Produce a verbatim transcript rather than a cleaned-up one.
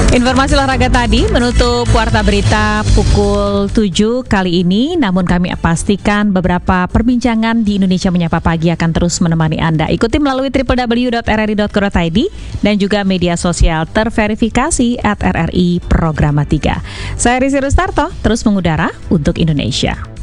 Informasi olahraga tadi menutup Warta Berita pukul tujuh kali ini. Namun kami pastikan beberapa perbincangan di Indonesia Menyapa Pagi akan terus menemani Anda. Ikuti melalui w w w dot r r i dot co dot i d dan juga media sosial terverifikasi at R R I Programa tiga. Saya Rizky Rustarto, terus mengudara untuk Indonesia.